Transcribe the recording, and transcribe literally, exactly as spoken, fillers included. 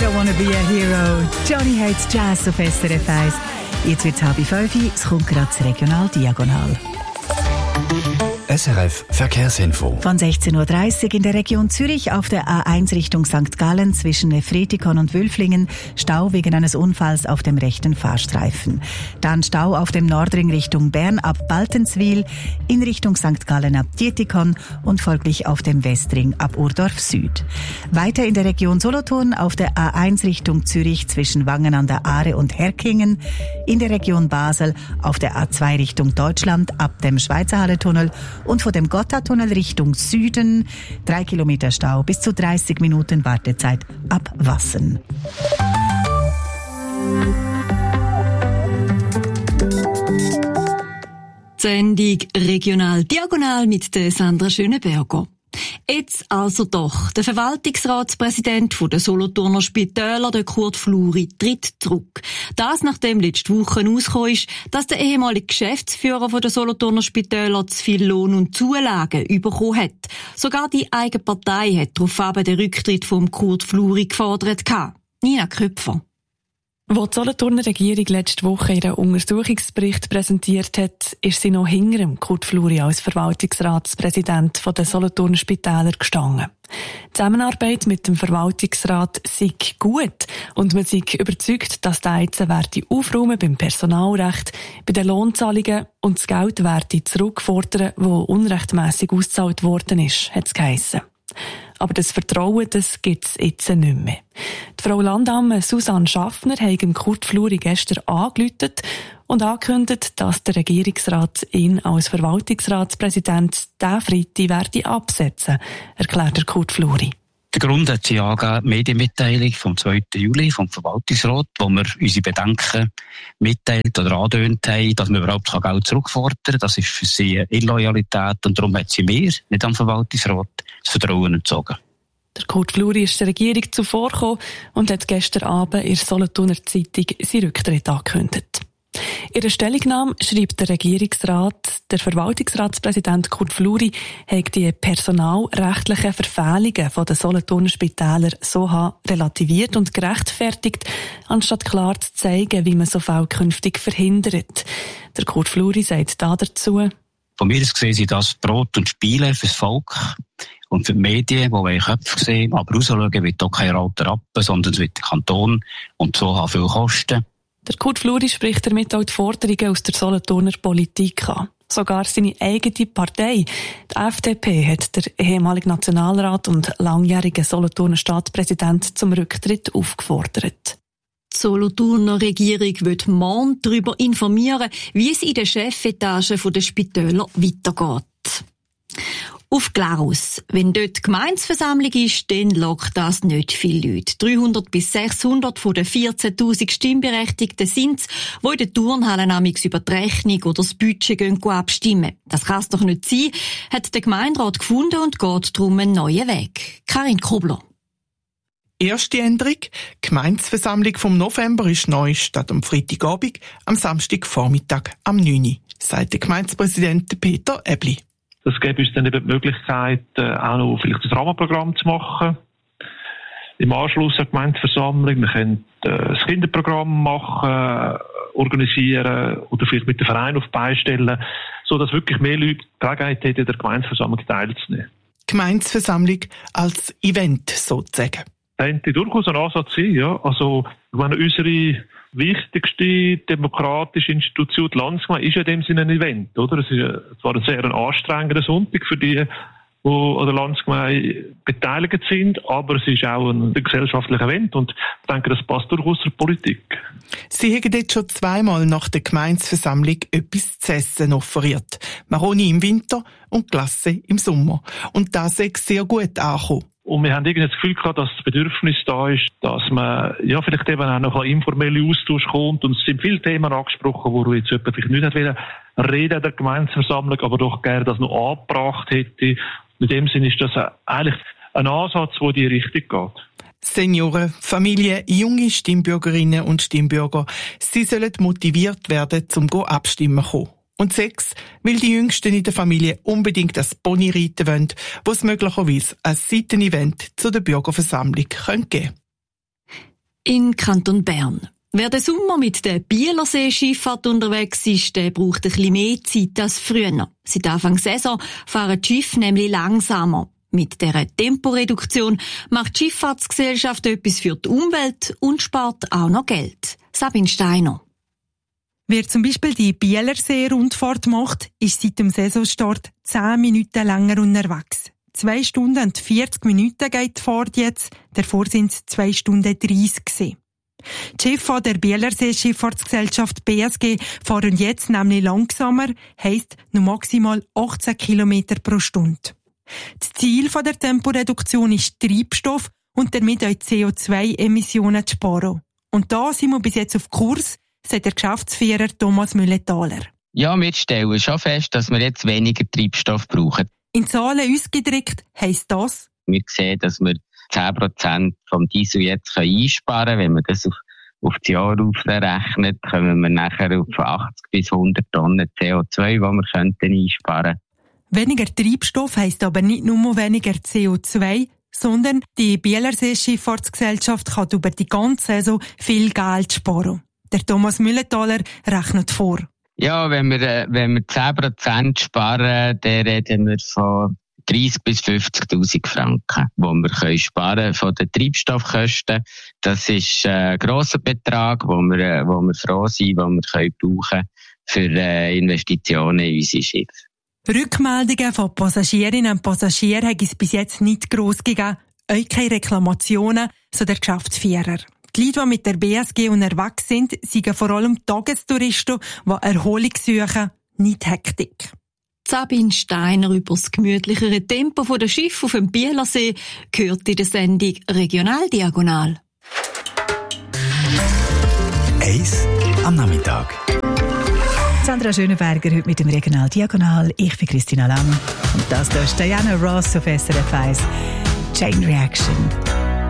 Don't Wanna Be a Hero. Johnny Hates Jazz auf S R F eins. Jetzt wird es halb fünf, es kommt gerade das Regional Diagonal. S R F Verkehrsinfo. Von sechzehn Uhr dreißig in der Region Zürich auf der A eins Richtung Sankt Gallen zwischen Nefretikon und Wülflingen Stau wegen eines Unfalls auf dem rechten Fahrstreifen. Dann Stau auf dem Nordring Richtung Bern ab Baltenswil, in Richtung Sankt Gallen ab Dietikon und folglich auf dem Westring ab Urdorf Süd. Weiter in der Region Solothurn auf der A eins Richtung Zürich zwischen Wangen an der Aare und Herkingen, in der Region Basel auf der A zwei Richtung Deutschland ab dem Schweizerhalle-Tunnel und von dem Gotthardtunnel Richtung Süden drei Kilometer Stau bis zu dreißig Minuten Wartezeit ab Wassen. Sendung Regional Diagonal mit der Sandra Schöneberger. Jetzt also doch. Der Verwaltungsratspräsident der Solothurner Spitäler, der Kurt Fluri, tritt zurück. Das, nachdem letzte Woche herausgekommen ist, dass der ehemalige Geschäftsführer der Solothurner Spitäler zu viel Lohn und Zulagen bekommen hat. Sogar die eigene Partei hat daraufhin den Rücktritt von Kurt Fluri gefordert. Nina Köpfer. Wo die Solothurner Regierung letzte Woche ihren Untersuchungsbericht präsentiert hat, ist sie noch hinter dem Kurt Fluri als Verwaltungsratspräsident der Solothurner Spitäler gestanden. Die Zusammenarbeit mit dem Verwaltungsrat sei gut und man sei überzeugt, dass der jetzt werde aufräumen beim Personalrecht, bei den Lohnzahlungen und das Geld werde zurückfordern, das unrechtmässig ausgezahlt worden ist, hat es geheissen. Aber das Vertrauen, das gibt es jetzt nicht mehr. Die Frau Landamme Susanne Schaffner hat dem Kurt Fluri gestern angerufen und angekündigt, dass der Regierungsrat ihn als Verwaltungsratspräsident diesen Freitag werde absetzen, erklärt der Kurt Fluri. Der Grund hat sie angegeben, Medienmitteilung vom zweiten Juli vom Verwaltungsrat, wo wir unsere Bedenken mitteilt oder angedeutet haben, dass man überhaupt Geld zurückfordern kann. Das ist für sie eine Illoyalität und darum hat sie mir, nicht am Verwaltungsrat, das Vertrauen entzogen. Der Kurt Fluri ist der Regierung zuvorgekommen und hat gestern Abend in der Solothurner Zeitung seinen Rücktritt angekündigt. In der Stellungnahme schreibt der Regierungsrat, der Verwaltungsratspräsident Kurt Fluri hat die personalrechtlichen Verfehlungen der Solothurner Spitäler so relativiert und gerechtfertigt, anstatt klar zu zeigen, wie man so Fälle künftig verhindert. Der Kurt Fluri sagt da dazu: Von mir aus gesehen sind das Brot und Spiele fürs Volk und für die Medien, die wollen Köpfe sehen, aber rausschauen wird auch kein alter Rappen, sondern es wird der Kanton und so haben viel Kosten. Der Kurt Fluri spricht damit auch die Forderungen aus der Solothurner Politik an. Sogar seine eigene Partei, die F D P, hat der ehemalige Nationalrat und langjährige Solothurner Staatspräsident zum Rücktritt aufgefordert. Die Solothurner Regierung wird morgen darüber informieren, wie es in der Chefetage der Spitäler weitergeht. Auf Glarus. Wenn dort die Gemeindeversammlung ist, dann lockt das nicht viele Leute. dreihundert bis sechshundert von den vierzehntausend Stimmberechtigten sind es, die in den Turnhallen amigs über die Rechnung oder das Budget gehen abstimmen. Das kann es doch nicht sein, hat der Gemeinderat gefunden und geht darum einen neuen Weg. Karin Kobler. Erste Änderung. Die Gemeindeversammlung vom November ist neu statt am Freitagabend, am Samstagvormittag am neun Uhr, sagt der Gemeindepräsident Peter Ebli. Das gäbe uns dann eben die Möglichkeit, auch noch vielleicht ein Rahmenprogramm zu machen. Im Anschluss an die Gemeindeversammlung. Wir können das Kinderprogramm machen, organisieren oder vielleicht mit dem Verein auf beistellen, sodass wirklich mehr Leute die Gelegenheit hätten, der Gemeindeversammlung teilzunehmen. Gemeindeversammlung als Event sozusagen. Das könnte durchaus ein Ansatz sein, ja. Also, ich meine, unsere wichtigste demokratische Institution, die Landsgemeinde, ist ja in dem Sinne ein Event, oder? Es ist zwar ein sehr anstrengender Sonntag für die, die an der Landsgemeinde beteiligt sind, aber es ist auch ein gesellschaftliches Event und ich denke, das passt durchaus zur Politik. Sie haben jetzt schon zweimal nach der Gemeindeversammlung etwas zu essen offeriert. Maroni im Winter und Glasse im Sommer. Und das ist sehr gut angekommen. Und wir haben irgendwie das Gefühl gehabt, dass das Bedürfnis da ist, dass man, ja, vielleicht eben auch noch ein informeller Austausch kommt. Und es sind viele Themen angesprochen, wo jetzt jemand vielleicht nicht reden wollte, der Gemeindeversammlung, aber doch gerne das noch angebracht hätte. In dem Sinne ist das eigentlich ein Ansatz, der in die Richtung geht. Senioren, Familien, junge Stimmbürgerinnen und Stimmbürger, sie sollen motiviert werden, zum go abstimmen zu kommen. Und sechs, weil die Jüngsten in der Familie unbedingt das Pony reiten wollen, wo es möglicherweise ein Seitenevent zu der Bürgerversammlung geben könnte. In Kanton Bern. Wer den Sommer mit der Bielersee-Schifffahrt unterwegs ist, der braucht ein bisschen mehr Zeit als früher. Seit Anfang der Saison fahren die Schiffe nämlich langsamer. Mit dieser Temporeduktion macht die Schifffahrtsgesellschaft etwas für die Umwelt und spart auch noch Geld. Sabine Steiner. Wer zum Beispiel die Bielersee-Rundfahrt macht, ist seit dem Saisonstart zehn Minuten länger unterwegs. Zwei Stunden und vierzig Minuten geht die Fahrt jetzt, davor sind es zwei Stunden dreißig gewesen. Die Schiffe der Bielersee Schifffahrtsgesellschaft B S G fahren jetzt nämlich langsamer, heisst nur maximal achtzehn Kilometer pro Stunde. Das Ziel der Temporeduktion ist Treibstoff und damit auch C O zwei Emissionen zu sparen. Und da sind wir bis jetzt auf Kurs, sagt der Geschäftsführer Thomas Mülletaler. Ja, wir stellen schon fest, dass wir jetzt weniger Treibstoff brauchen. In Zahlen ausgedrückt heisst das? Wir sehen, dass wir zehn Prozent vom Diesel jetzt einsparen können. Wenn man das auf, auf das Jahr aufrechnet, kommen wir nachher auf achtzig bis hundert Tonnen C O zwei, die wir könnten einsparen könnten. Weniger Treibstoff heisst aber nicht nur weniger C O zwei, sondern die Bielersee Schifffahrtsgesellschaft kann über die ganze Saison viel Geld sparen. Der Thomas Mülletaler rechnet vor. Ja, wenn wir, wenn wir zehn Prozent sparen, dann reden wir von dreißig bis fünfzigtausend Franken, die wir können sparen von den Treibstoffkosten. Das ist ein grosser Betrag, wo wir, wo wir froh sind, den wir können brauchen für Investitionen in unsere Schiffe. Rückmeldungen von Passagierinnen und Passagieren hat es bis jetzt nicht gross gegeben, auch keine Reklamationen, so der Geschäftsführer. Die Leute, die mit der B S G unterwegs sind, sind vor allem Tagestouristen, die Erholung suchen, nicht Hektik. Sabine Steiner über das gemütlichere Tempo der Schiffe auf dem Bielersee gehört in der Sendung Regionaldiagonal. Eis am Nachmittag. Sandra Schönenberger heute mit dem Regional Diagonal. Ich bin Christina Lang. Und das ist Diana Ross auf S R F eins. Chain Reaction.